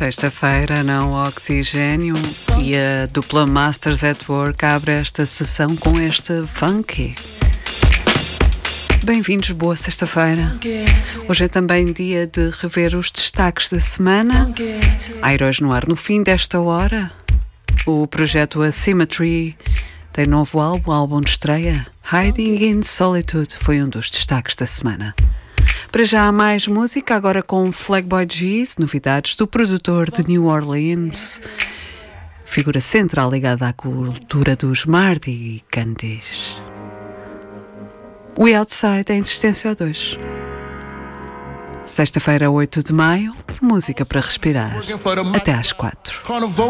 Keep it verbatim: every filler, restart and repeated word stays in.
Sexta-feira, não oxigênio, e a dupla Masters at Work abre esta sessão com este funky. Bem-vindos, boa sexta-feira. Hoje é também dia de rever os destaques da semana. Há Heróis no Ar no fim desta hora. O projeto Asymmetry tem novo álbum, álbum de estreia. Hiding in Solitude foi um dos destaques da semana. Para já há mais música, agora com Flagboy G's, novidades do produtor de New Orleans, figura central ligada à cultura dos Mardi Gras. We Outside, a Insistência dois. Sexta-feira, oito de maio, música para respirar. Até às quatro.